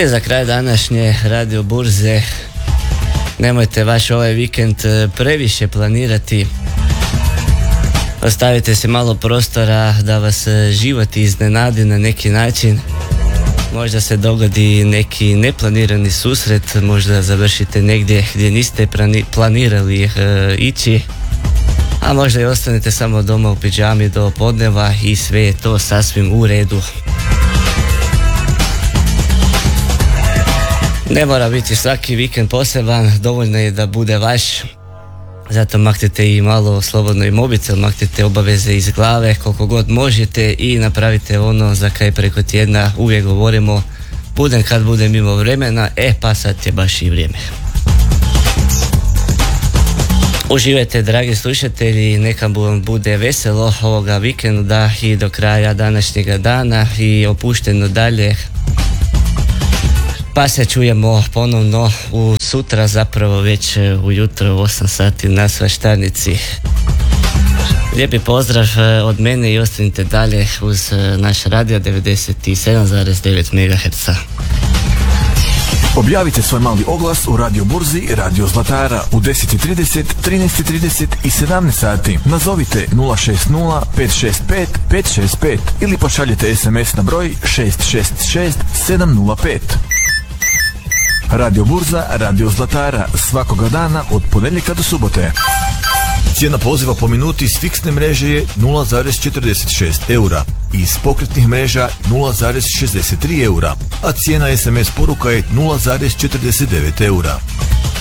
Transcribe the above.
I za kraj današnje radio burze, nemojte vaš ovaj vikend previše planirati. Ostavite se malo prostora da vas život iznenadi na neki način. Možda se dogodi neki neplanirani susret, možda završite negdje gdje niste planirali ići, a možda i ostanete samo doma u pidžami do podneva i sve je to sasvim u redu. Ne mora biti svaki vikend poseban, dovoljno je da bude vaš. Zato maknite i malo slobodno i mobitel, maknite obaveze iz glave koliko god možete i napravite ono za kaj preko tjedna uvijek govorimo, budem kad budem imao vremena, pa sad je baš i vrijeme. Uživajte, dragi slušatelji, neka vam bude veselo ovoga vikenda i do kraja današnjega dana i opušteno dalje. Pa se čujemo ponovno sutra, zapravo već ujutro u 8 sati na Svaštarnici. Lijepi pozdrav od mene i ostanite dalje uz naš radio 97,9 MHz. Objavite svoj mali oglas u Radio Burzi Radio Zlatara u 10:30, 13:30 i 17 sati. Nazovite 060 565 565 ili pošaljite SMS na broj 666 705. Radio Burza, Radio Zlatara, svakoga dana od ponedjeljka do subote. Cijena poziva po minuti s fiksne mreže je 0,46 eura i iz pokretnih mreža 0,63 eura, a cijena SMS poruka je 0,49 eura.